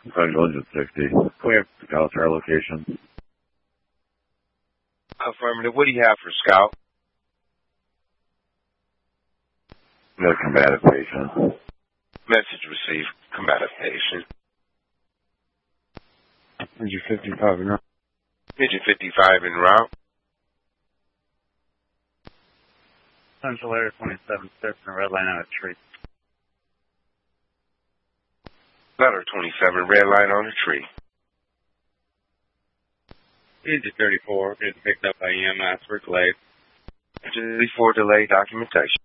Central Engine 60. We have Scout to our location. Affirmative. What do you have for Scout? We have a combative patient. Message received. Combative patient. Engine 55 en route. Engine 55 en route. Central Area 27, steps in a red line on a tree. Letter 27, red line on a tree. Engine 34, getting picked up by EMS for delayed. Engine 34, delay documentation.